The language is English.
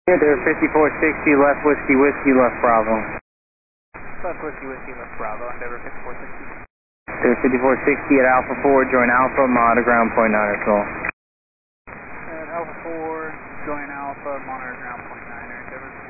Yeah, they're 5460, left whiskey, whiskey, left Bravo. Left whiskey, whiskey, left Bravo, Endeavor 5460. They're 5460 at Alpha 4, join Alpha, monitor ground point 9er, Sol. At Alpha 4, join Alpha, monitor ground point 9er, Endeavor.